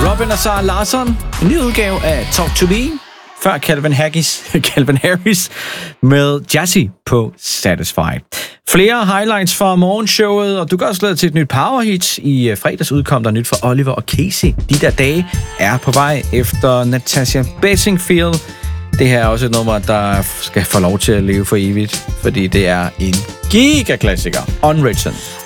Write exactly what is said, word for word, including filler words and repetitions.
Robin og Sarah Larsson, en ny udgave af Talk to Me, før Calvin Harris, Calvin Harris med Jazzy på Satisfied. Flere highlights fra morgenshowet, og du kan også glæde til et nyt powerhit. I fredags udkom der nyt fra Oliver og Casey. De der dage er på vej efter Natasha Bedingfield. Det her er også et nummer, der skal få lov til at leve for evigt, fordi det er en gigaklassiker. Unwritten.